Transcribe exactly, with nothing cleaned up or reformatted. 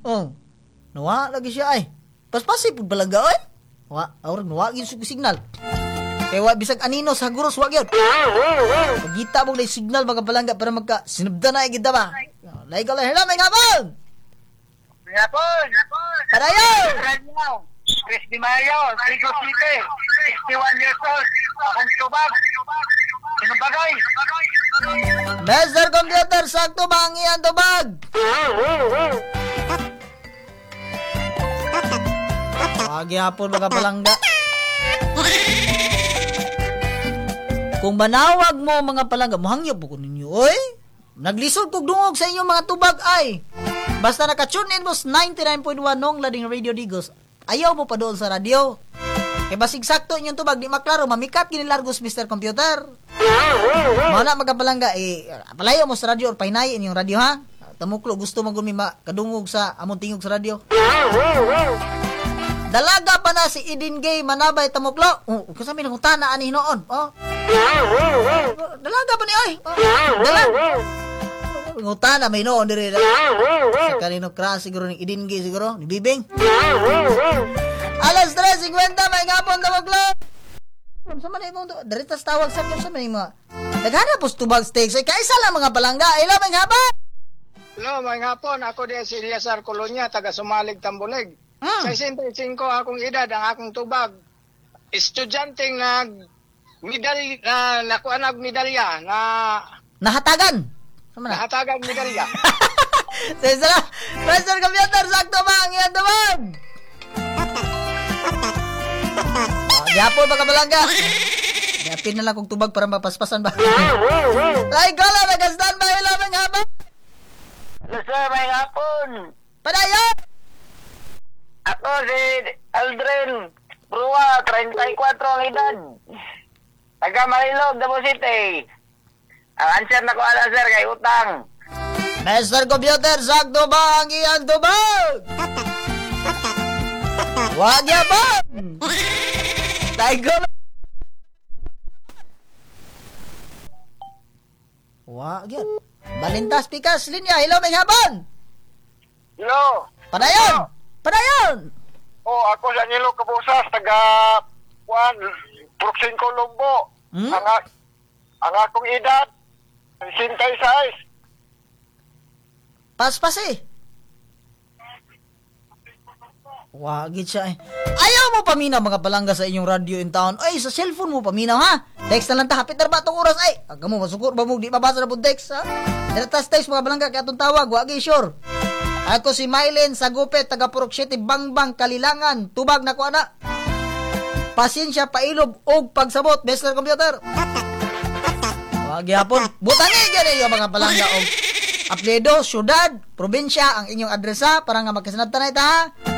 Oh. Nawa lagi siya ay. Paspasi pud balangga oy. Wa, awrag nawa gyud sig signal. Kay wa bisag anino sa guros wa gyud. Pagita mo na signal mga balangga para magka sinubda na gid ba. Lay ka lang hello may ngapon. Ngapon. Padayo. Chris Di Mayo, Rico City, sixty-one years old. Akong tubag. Sino bagay? Master Computer, sakto ba ang iyang tubag? Wagi hapon mga palangga. Kung manawag mo mga palangga, mahangyo po ko ninyo, oy. Naglisod kog dungog sa inyong mga tubag ay. Basta naka-tune in mo sa ninety-nine point one nung Lading Radio Digos. Ayaw mo pa doon sa radio. Kaya basig sakto inyong tubag, di maklaro, mamikat ginilargos Mister Computer. Mana magkapalangga, eh, palayo mo sa radio or pahinay inyong radio ha. Tamuklo, gusto mo gumima kadungog sa among tingog sa radio. Dalaga pa na si Eden Gay Manabay Tamuklo. Oh, kasami nang utana ani noon. Oh. Dalaga pa ni ay. Oh. Dalaga. Ngutana may noon diri. Sa kanino kras siguro ni Eden Gay siguro, ni Bibing. Alas tres fifty may ngapon Tamuklo. Sa man imong diritas tawag sa sa may mga. Daghana pus tubag steaks ay kaisa lang mga palangga. Ila may ngapon. Hello, may ngapon. Ako din si Eliasar Colonia, taga Sumalig, Tambulig. Hmm. sixty-five akong edad, ang akong tubag. Estudyante nag medalya na nakuha nag medalya na Nahatagan. Sama na. nahatagan medalya. Sesara, Master Computer, sakto ba ang iyang tubag? Yapon ba kabalangga? Yapin na lang kong tubag para mapaspasan ba? Ay, gala, nag-stand by lamang habang. Hello sir, may ngapon. Padayo! Ako si Aldrin Brua, thirty-four ang edad. Taga Marilog, Davao City. Ang answer na ko ala sir kay utang. Master Computer, sakto ba ang iyang tubag? Wag yapon! Taigo na! Wag yan. Balintas Pikas, linya. Hello, may hapon! Hello. Padayon! Padayon! Oh, ako sa Nilo Kabusas, taga Juan, Proxin Colombo. Hmm? Ang, a- ang akong edad, sixty-six. Paspas eh. Wagit siya eh. Ayaw mo paminaw mga palangga sa inyong radio in town. Ay, sa cellphone mo paminaw ha. Text na lang ta. Hapit na ba itong oras ay? Aga mo, masukur ba mo? Di mabasa na po text ha? Dalatas text mga palangga kaya itong tawag. Wagi sure. Ako si Mylen Sagupet, taga Purok City, Bangbang, Kalilangan. Tubag na ko ana. Pasensya, pailob, og pagsabot. Master Computer. Wagi hapon. Butangin yan yung mga palangga og apelyido, syudad, probinsya, ang inyong adresa para nga magkasanabtan na ita ha.